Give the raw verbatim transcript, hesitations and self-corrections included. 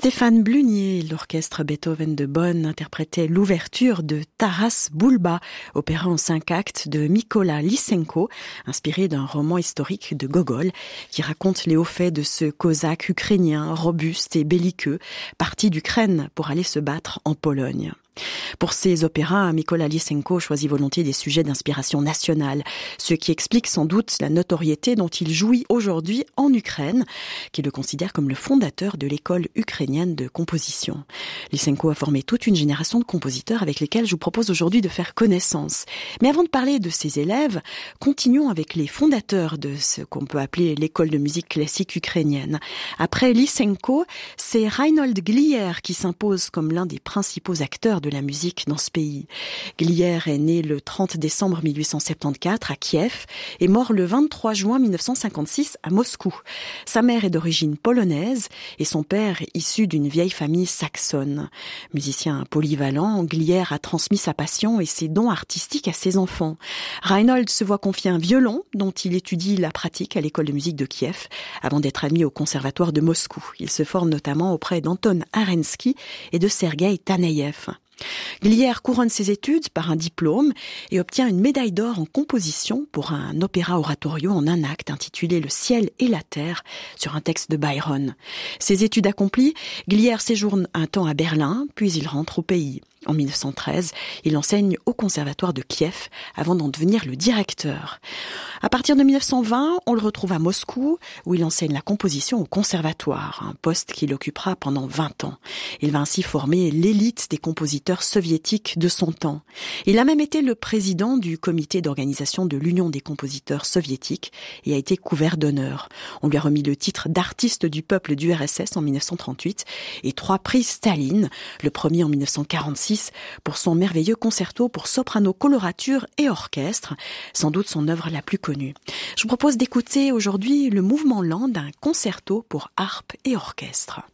Stéphane Blunier, l'orchestre Beethoven de Bonn, interprétait l'ouverture de Taras Bulba, opéra en cinq actes de Mykola Lysenko, inspiré d'un roman historique de Gogol, qui raconte les hauts faits de ce cosaque ukrainien robuste et belliqueux, parti d'Ukraine pour aller se battre en Pologne. Pour ces opéras, Mykola Lysenko choisit volontiers des sujets d'inspiration nationale, ce qui explique sans doute la notoriété dont il jouit aujourd'hui en Ukraine, qui le considère comme le fondateur de l'école ukrainienne de composition. Lysenko a formé toute une génération de compositeurs avec lesquels je vous propose aujourd'hui de faire connaissance. Mais avant de parler de ses élèves, continuons avec les fondateurs de ce qu'on peut appeler l'école de musique classique ukrainienne. Après Lysenko, c'est Reinhold Glier qui s'impose comme l'un des principaux acteurs de la musique dans ce pays. Glier est né le trente décembre mille huit cent soixante-quatorze à Kiev et mort le vingt-trois juin mille neuf cent cinquante-six à Moscou. Sa mère est d'origine polonaise et son père est issu d'une vieille famille saxonne. Musicien polyvalent, Glier a transmis sa passion et ses dons artistiques à ses enfants. Reinhold se voit confier un violon dont il étudie la pratique à l'école de musique de Kiev avant d'être admis au conservatoire de Moscou. Il se forme notamment auprès d'Anton Arensky et de Sergueï Taneïev. Glier couronne ses études par un diplôme et obtient une médaille d'or en composition pour un opéra oratorio en un acte intitulé Le ciel et la terre sur un texte de Byron. Ses études accomplies, Glier séjourne un temps à Berlin, puis il rentre au pays. En mille neuf cent treize, il enseigne au conservatoire de Kiev avant d'en devenir le directeur. À partir de mille neuf cent vingt, on le retrouve à Moscou où il enseigne la composition au conservatoire, un poste qu'il occupera pendant vingt ans. Il va ainsi former l'élite des compositeurs soviétiques de son temps. Il a même été le président du comité d'organisation de l'Union des compositeurs soviétiques et a été couvert d'honneur. On lui a remis le titre d'artiste du peuple du R S S en mille neuf cent trente-huit et trois prix Staline, le premier en mille neuf cent quarante-six pour son merveilleux concerto pour soprano, colorature et orchestre, sans doute son œuvre la plus connue. Je vous propose d'écouter aujourd'hui le mouvement lent d'un concerto pour harpe et orchestre.